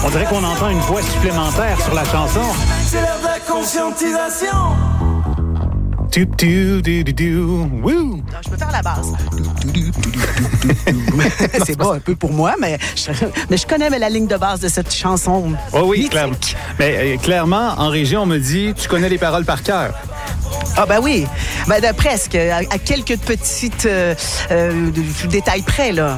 On dirait qu'on entend une voix supplémentaire sur la chanson. C'est l'heure de la conscientisation. Woo! Je peux faire la base. C'est bas un peu pour moi, mais je connais la ligne de base de cette chanson. Oh oui, mythique. clairement, en région, on me dit, tu connais les paroles par cœur. Ah ben oui, presque, à quelques petites détails près, là,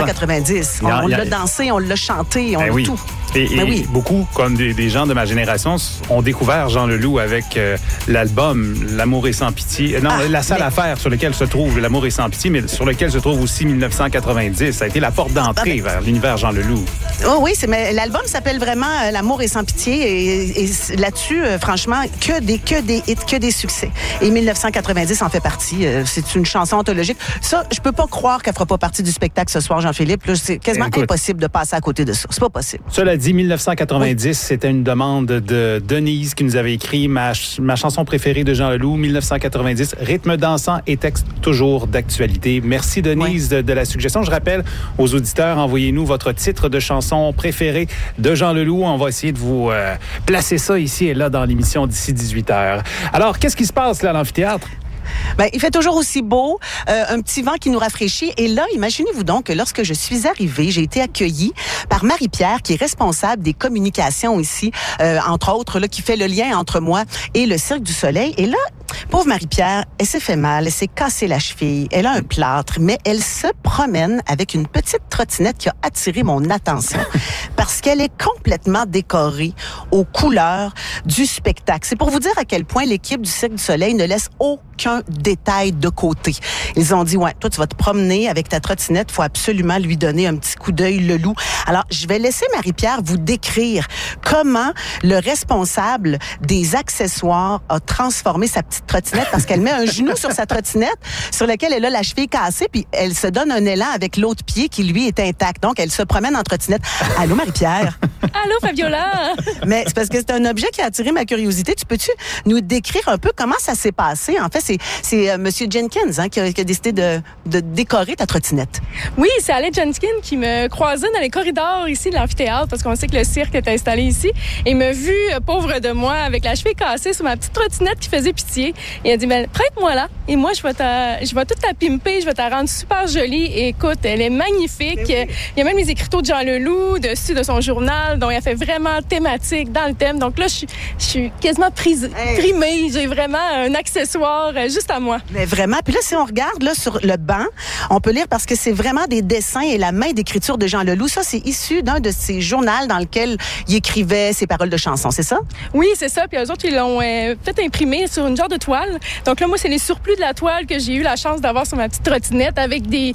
1990. On l'a dansé, on l'a chanté, on l'a tout. Et beaucoup, comme des gens de ma génération, ont découvert Jean Leloup avec l'album L'amour est sans pitié. La seule affaire sur laquelle se trouve L'amour est sans pitié, mais sur laquelle se trouve aussi 1990. Ça a été la porte d'entrée vers l'univers Jean Leloup. Oh oui, mais l'album s'appelle vraiment L'amour est sans pitié et là-dessus, franchement, que des hits, que des succès. Et 1990 en fait partie. C'est une chanson anthologique. Ça, je peux pas croire qu'elle fera pas partie du spectacle ce soir, Jean-Philippe. Là, c'est quasiment impossible de passer à côté de ça. C'est pas possible. Cela dit, 1990, c'était une demande de Denise qui nous avait écrit ma chanson préférée de Jean Leloup, 1990, rythme dansant et texte toujours d'actualité. Merci Denise de la suggestion. Je rappelle aux auditeurs, envoyez-nous votre titre de chanson préférée de Jean Leloup. On va essayer de vous placer ça ici et là dans l'émission d'ici 18h. Alors, qu'est-ce qui se passe là à l'amphithéâtre? Il fait toujours aussi beau, un petit vent qui nous rafraîchit. Et là, imaginez-vous donc que lorsque je suis arrivée, j'ai été accueillie par Marie-Pierre, qui est responsable des communications ici, entre autres, là, qui fait le lien entre moi et le Cirque du Soleil. Et là, pauvre Marie-Pierre, elle s'est fait mal, elle s'est cassé la cheville, elle a un plâtre, mais elle se promène avec une petite trottinette qui a attiré mon attention parce qu'elle est complètement décorée aux couleurs du spectacle. C'est pour vous dire à quel point l'équipe du Cirque du Soleil ne laisse aucun détail de côté. Ils ont dit, toi, tu vas te promener avec ta trottinette, faut absolument lui donner un petit coup d'œil, le loup. Alors, je vais laisser Marie-Pierre vous décrire comment le responsable des accessoires a transformé sa petite trottinette parce qu'elle met un genou sur sa trottinette sur lequel elle a la cheville cassée puis elle se donne un élan avec l'autre pied qui, lui, est intact. Donc, elle se promène en trottinette. Allô, Marie-Pierre? Allô, Fabiola? Mais c'est parce que c'est un objet qui a attiré ma curiosité. Tu peux-tu nous décrire un peu comment ça s'est passé? En fait, c'est M. Jenkins qui a décidé de décorer ta trottinette. Oui, c'est Alain Jenkins qui me croisait dans les corridors ici de l'amphithéâtre parce qu'on sait que le cirque est installé ici. Et il m'a vu, pauvre de moi, avec la cheville cassée sur ma petite trottinette qui faisait pitié. Et il a dit, prête-moi là. Et moi, je vais toute la pimper, je vais te la rendre super jolie. Et écoute, elle est magnifique. Oui. Il y a même les écriteaux de Jean Leloup dessus de son journal, dont il a fait vraiment thématique dans le thème. Donc là, je suis quasiment primée. J'ai vraiment un accessoire juste à moi. Mais vraiment. Puis là, si on regarde là sur le banc, on peut lire parce que c'est vraiment des dessins et la main d'écriture de Jean Leloup. Ça, c'est issu d'un de ses journaux dans lequel il écrivait ses paroles de chansons, c'est ça? Oui, c'est ça. Puis eux autres, ils l'ont fait imprimer sur une genre de toile. Donc là, moi, c'est les surplus de la toile que j'ai eu la chance d'avoir sur ma petite trottinette avec des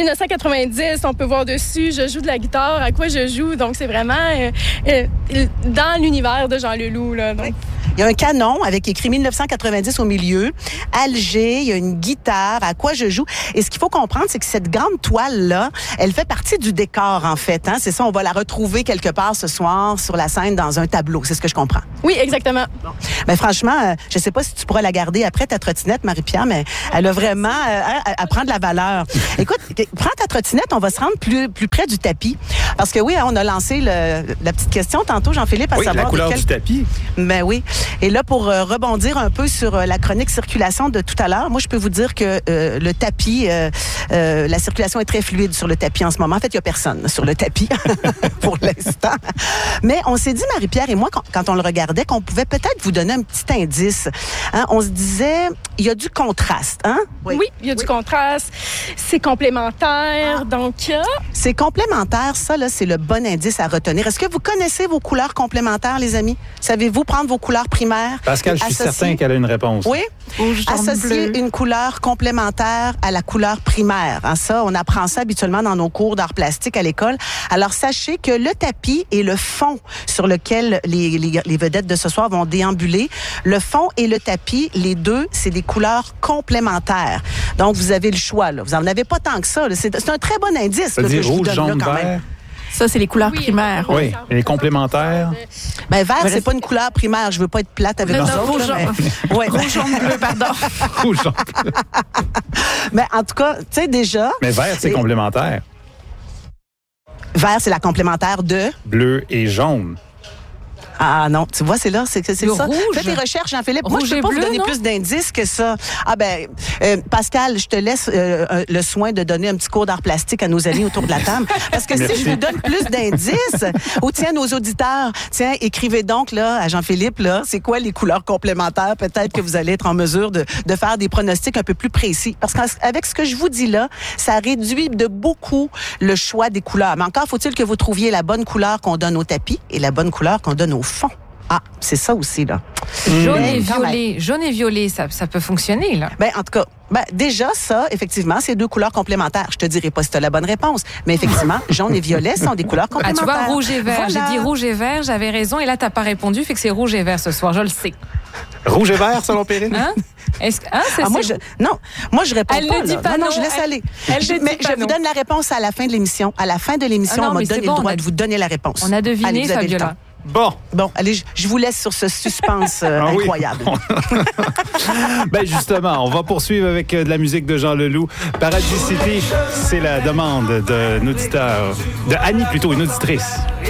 1990. On peut voir dessus, je joue de la guitare, à quoi je joue. Donc, c'est vraiment dans l'univers de Jean Leloup, là. Donc. Il y a un canon avec écrit 1990 au milieu, Alger, il y a une guitare, à quoi je joue. Et ce qu'il faut comprendre, c'est que cette grande toile-là, elle fait partie du décor, en fait. Hein? C'est ça, on va la retrouver quelque part ce soir sur la scène dans un tableau. C'est ce que je comprends. Oui, exactement. Bon. Mais franchement, je sais pas si tu pourras la garder après, ta trottinette, Marie-Pierre, mais elle a vraiment à prendre la valeur. Écoute, prends ta trottinette, on va se rendre plus près du tapis. Parce que oui, on a lancé la petite question tantôt, Jean-Philippe, à savoir... la couleur du tapis. Ben oui. Et là, pour rebondir un peu sur la chronique circulation de tout à l'heure, moi, je peux vous dire que le tapis, la circulation est très fluide sur le tapis en ce moment. En fait, il n'y a personne sur le tapis pour l'instant. Mais on s'est dit, Marie-Pierre et moi, quand on le regardait, qu'on pouvait peut-être vous donner un petit indice. Hein? On se disait, il y a du contraste. Hein? Oui, il y a du contraste. C'est complémentaire. Donc, c'est complémentaire. Ça, là, c'est le bon indice à retenir. Est-ce que vous connaissez vos couleurs complémentaires, les amis? Savez-vous prendre vos couleurs primaires? Pascal, je suis certain qu'elle a une réponse. Oui. Associer une couleur complémentaire à la couleur primaire. Hein, ça, on apprend ça habituellement dans nos cours d'art plastique à l'école. Alors, sachez que le tapis et le fond sur lequel les vedettes de ce soir vont déambuler, le fond et le tapis, les deux, c'est des couleurs complémentaires. Donc, vous avez le choix. Là. Vous n'en avez pas tant que ça. Là. C'est un très bon indice là, que je vous donne jaune, là, quand vert. même. Ça, c'est les couleurs primaires. Oui, et les complémentaires. Ben, vert, c'est pas une couleur primaire. Je veux pas être plate avec vous autres. Rouge, jaune, bleu, pardon. Rouge, jaune, bleu. Mais en tout cas, tu sais, déjà... Mais vert, c'est complémentaire. Vert, c'est la complémentaire de... Bleu et jaune. Ah non, tu vois, c'est là, c'est Le ça. rouge. Fais tes recherches, Jean-Philippe. Moi, Rouge je peux et pas bleu, vous donner non? plus d'indices que ça. Ah ben, Pascal, je te laisse le soin de donner un petit cours d'art plastique à nos amis autour de la table. Parce que si je vous donne plus d'indices, ou tiens, nos auditeurs, tiens, écrivez donc là à Jean-Philippe, là, c'est quoi les couleurs complémentaires? Peut-être que vous allez être en mesure de faire des pronostics un peu plus précis. Parce qu'avec ce que je vous dis là, ça réduit de beaucoup le choix des couleurs. Mais encore faut-il que vous trouviez la bonne couleur qu'on donne au tapis et la bonne couleur qu'on donne au fond. Ah, c'est ça aussi, là. Jaune et violet, ça peut fonctionner, là. Ben, en tout cas, déjà, ça, effectivement, c'est 2 couleurs complémentaires. Je te dirai pas si tu as la bonne réponse, mais effectivement, jaune et violet sont des couleurs Ah, complémentaires. tu vois, rouge et vert. Voilà. J'ai dit rouge et vert, j'avais raison, et là, t'as pas répondu, fait que c'est rouge et vert ce soir, je le sais. Rouge et vert, selon Perrine? Hein? Moi, je réponds Elle pas. ne dit là. pas non, non, je laisse aller. elle ne Mais dit pas je vous non. donne la réponse à la fin de l'émission. À la fin de l'émission, Ah non, on m'a mais donné c'est bon, le droit on a- de vous donner la réponse. On a deviné, Allez, vous avez le Fabiola. temps. Bon. Bon, allez, je vous laisse sur ce suspense Ah oui. incroyable. Ben justement, on va poursuivre avec de la musique de Jean Leloup. Paradis City, c'est la demande d'un auditeur, de Annie plutôt, une auditrice.